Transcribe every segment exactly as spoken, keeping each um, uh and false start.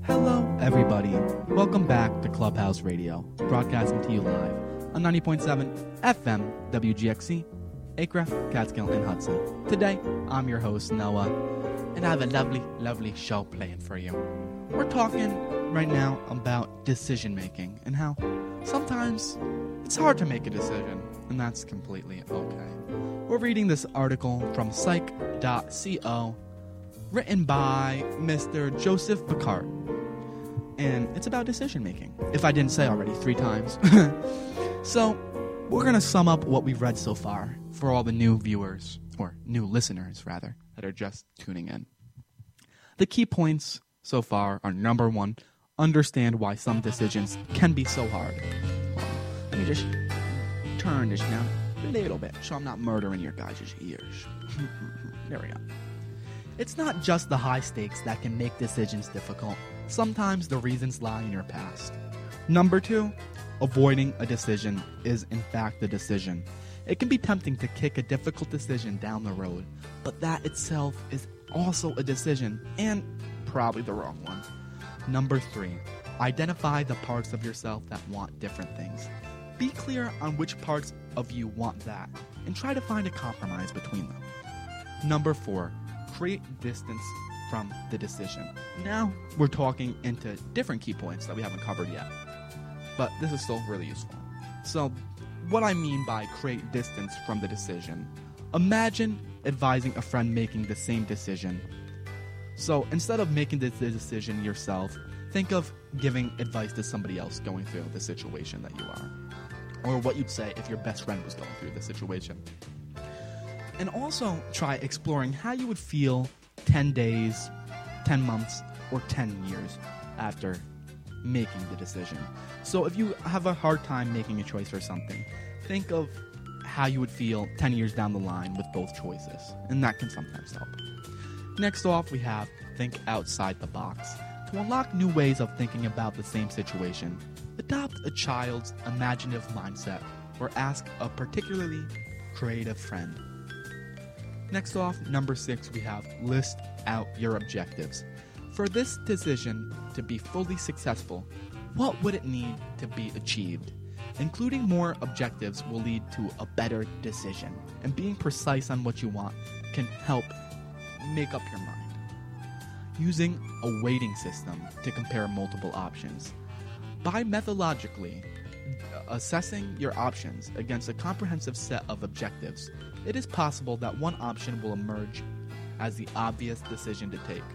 Hello, everybody. Welcome back to Clubhouse Radio, broadcasting to you live on ninety point seven F M W G X C, Acre, Catskill, and Hudson. Today, I'm your host, Noah, and I have a lovely, lovely show playing for you. We're talking right now about decision-making and how sometimes it's hard to make a decision, and that's completely okay. We're reading this article from psych dot co, written by Mister Joseph Picard, and it's about decision-making, if I didn't say already three times. So, we're going to sum up what we've read so far for all the new viewers, or new listeners, rather, that are just tuning in. The key points so far are, number one, understand why some decisions can be so hard. Let me just turn this down a little bit so I'm not murdering your guys' ears. There we go. It's not just the high stakes that can make decisions difficult. Sometimes the reasons lie in your past. Number two, avoiding a decision is in fact the decision. It can be tempting to kick a difficult decision down the road, but that itself is also a decision, and probably the wrong one. Number three, identify the parts of yourself that want different things. Be clear on which parts of you want that, and try to find a compromise between them. Number four, create distance from the decision. Now we're talking into different key points that we haven't covered yet, but this is still really useful. So, what I mean by create distance from the decision, imagine advising a friend making the same decision. So, instead of making the decision yourself, think of giving advice to somebody else going through the situation that you are, or what you'd say if your best friend was going through the situation. And also try exploring how you would feel ten days, ten months, or ten years after making the decision. So if you have a hard time making a choice for something, think of how you would feel ten years down the line with both choices, and that can sometimes help. Next off, we have think outside the box. To unlock new ways of thinking about the same situation, adopt a child's imaginative mindset or ask a particularly creative friend. Next off, number six, we have list out your objectives. For this decision to be fully successful, what would it need to be achieved? Including more objectives will lead to a better decision, and being precise on what you want can help make up your mind. Using a weighting system to compare multiple options. By methodologically assessing your options against a comprehensive set of objectives, it is possible that one option will emerge as the obvious decision to take.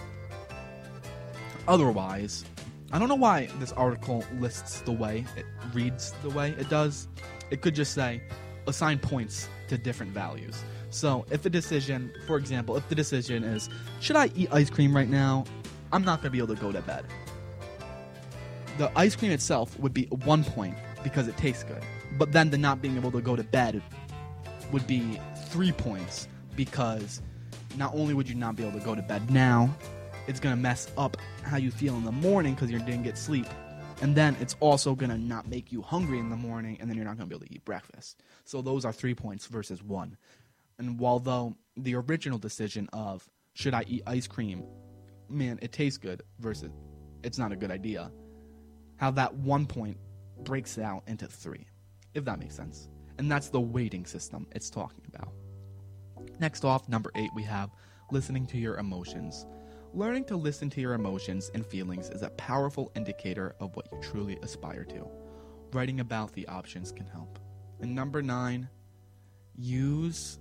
Otherwise, I don't know why this article lists the way it reads the way it does. It could just say, assign points to different values. So if a decision, for example, if the decision is, should I eat ice cream right now? I'm not going to be able to go to bed. The ice cream itself would be one point because it tastes good. But then the not being able to go to bed would be three points because not only would you not be able to go to bed now, it's going to mess up how you feel in the morning because you didn't get sleep. And then it's also going to not make you hungry in the morning, and then you're not going to be able to eat breakfast. So those are three points versus one. And although the original decision of, should I eat ice cream, man, it tastes good versus it's not a good idea, how that one point breaks it out into three, if that makes sense. And that's the weighting system it's talking about. Next off, number eight, we have listening to your emotions. Learning to listen to your emotions and feelings is a powerful indicator of what you truly aspire to. Writing about the options can help. And number nine, use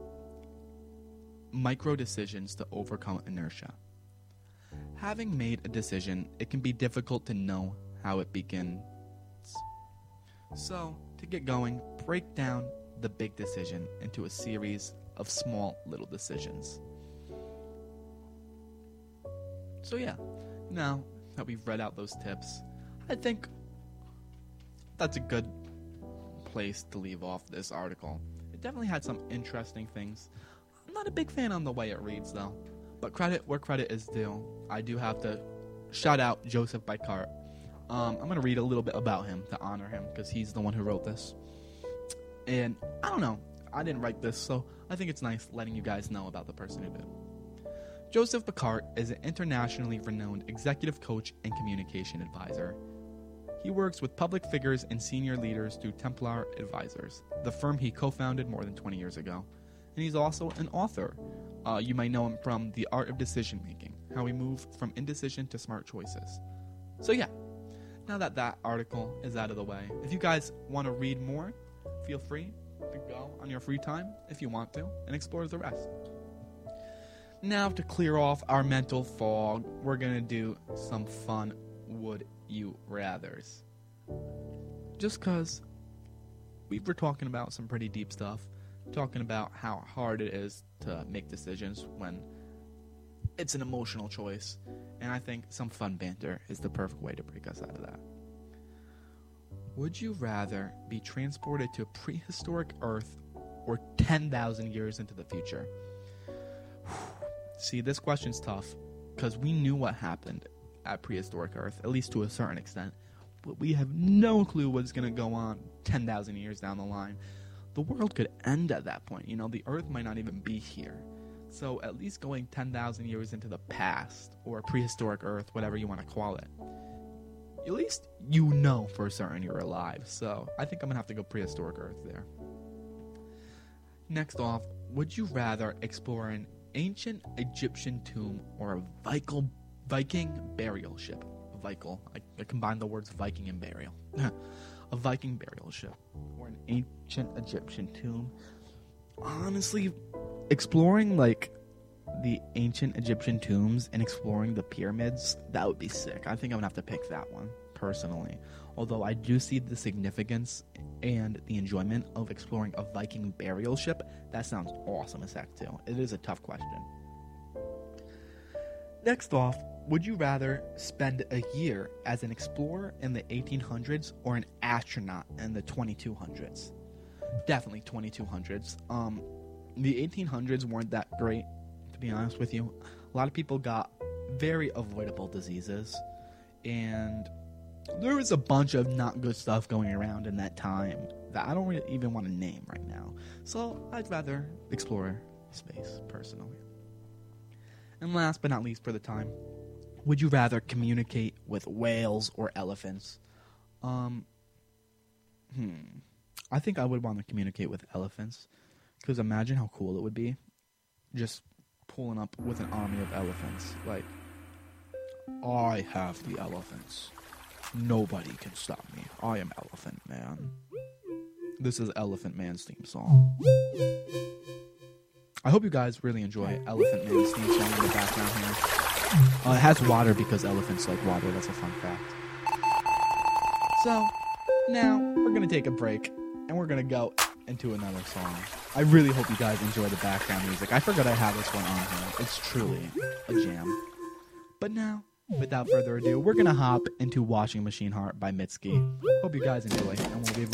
micro decisions to overcome inertia. Having made a decision, it can be difficult to know how it begins. So, to get going, break down the big decision into a series of small little decisions. So yeah, now that we've read out those tips, I think that's a good place to leave off this article. It definitely had some interesting things. I'm not a big fan on the way it reads though, but credit where credit is due. I do have to shout out Joseph Picard. Um, I'm going to read a little bit about him to honor him because he's the one who wrote this. And I don't know, I didn't write this, so I think it's nice letting you guys know about the person who did. Joseph Bacart is an internationally renowned executive coach and communication advisor. He works with public figures and senior leaders through Templar Advisors, the firm he co-founded more than twenty years ago. And he's also an author. Uh, you might know him from The Art of Decision Making, how he moved from indecision to smart choices. So yeah, now that that article is out of the way, if you guys want to read more, feel free to go on your free time if you want to and explore the rest. Now, to clear off our mental fog, we're going to do some fun would you rathers. Just because we were talking about some pretty deep stuff, talking about how hard it is to make decisions when it's an emotional choice, and I think some fun banter is the perfect way to break us out of that. Would you rather be transported to prehistoric Earth or ten thousand years into the future? See, this question's tough because we knew what happened at prehistoric Earth, at least to a certain extent, but we have no clue what's going to go on ten thousand years down the line. The world could end at that point. You know, the Earth might not even be here. So at least going ten thousand years into the past, or prehistoric Earth, whatever you want to call it, at least you know for certain you're alive. So I think I'm going to have to go prehistoric Earth there. Next off, would you rather explore an ancient Egyptian tomb or a Viking, Viking burial ship? Viking. I, I combined the words Viking and burial. A Viking burial ship or an ancient Egyptian tomb. Honestly, exploring like the ancient Egyptian tombs and exploring the pyramids, that would be sick. I think I'm gonna have to pick that one personally. Although I do see the significance and the enjoyment of exploring a Viking burial ship. That sounds awesome as heck too. It is a tough question. Next off, would you rather spend a year as an explorer in the eighteen hundreds or an astronaut in the twenty-two hundreds? Definitely twenty-two hundreds. Um, the eighteen hundreds weren't that great, to be honest with you. A lot of people got very avoidable diseases, and there was a bunch of not good stuff going around in that time that I don't really even want to name right now. So I'd rather explore space, personally. And last but not least for the time, would you rather communicate with whales or elephants? Um, hmm. I think I would want to communicate with elephants, because imagine how cool it would be just pulling up with an army of elephants. Like, I have the elephants. Nobody can stop me. I am Elephant Man. This is Elephant Man's theme song. I hope you guys really enjoy Elephant Man's theme song in the background here. Uh, it has water because elephants like water. That's a fun fact. So, now we're going to take a break, and we're going to go into another song. I really hope you guys enjoy the background music. I forgot I had this one on here. It's truly a jam. But now, without further ado, we're going to hop into Washing Machine Heart by Mitski. Hope you guys enjoy, and we'll be right back.